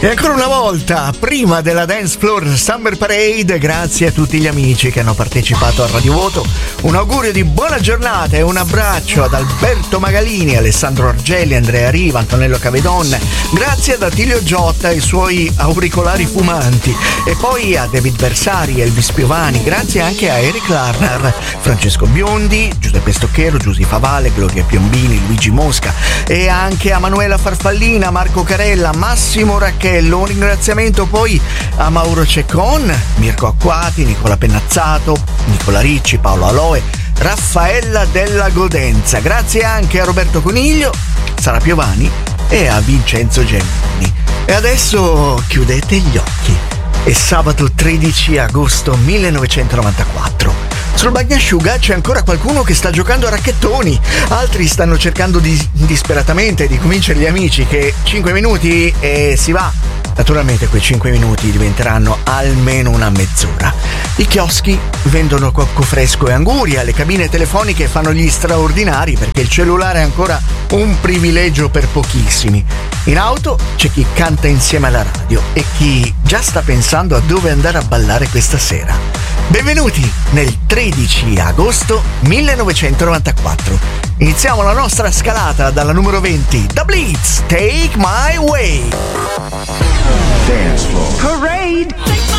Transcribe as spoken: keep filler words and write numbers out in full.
E ancora una volta, prima della Dance Floor Summer Parade, grazie a tutti gli amici che hanno partecipato al Radio Voto. Un augurio di buona giornata e un abbraccio ad Alberto Magalini, Alessandro Argelli, Andrea Riva, Antonello Cavedon. Grazie ad Attilio Giotta e i suoi auricolari fumanti. E poi a David Bersari, Elvis Piovani. Grazie anche a Eric Larnar, Francesco Biondi, Giuseppe Stocchero, Giusy Favale, Gloria Piombini, Luigi Mosca. E anche a Manuela Farfallina, Marco Carella, Massimo Racchello. Un ringraziamento poi a Mauro Ceccon, Mirko Acquati, Nicola Pennazzato, Nicola Ricci, Paolo Aloe, Raffaella Della Godenza. Grazie anche a Roberto Coniglio, Sara Piovani e a Vincenzo Gemini. E adesso chiudete gli occhi. È sabato tredici agosto millenovecentonovantaquattro. Sul bagnasciuga c'è ancora qualcuno che sta giocando a racchettoni, altri stanno cercando di, disperatamente di convincere gli amici che cinque minuti e si va. Naturalmente quei cinque minuti diventeranno almeno una mezz'ora. I chioschi vendono cocco fresco e anguria, le cabine telefoniche fanno gli straordinari perché il cellulare è ancora un privilegio per pochissimi. In auto c'è chi canta insieme alla radio e chi già sta pensando a dove andare a ballare questa sera. Benvenuti nel tredici agosto millenovecentonovantaquattro. Iniziamo la nostra scalata dalla numero venti, The Blitz, Take My Way. Dance Floor Parade.